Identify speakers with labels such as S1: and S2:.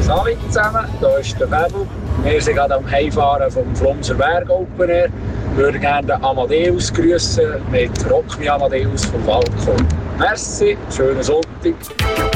S1: Hallo zusammen, hier ist der Fabel. Wir sind gerade am Heimfahren vom Flumser Berg Open Air. Ich würde gerne den Amadeus grüßen mit Rock Me Amadeus vom Balkon. Merci, schönen Sonntag.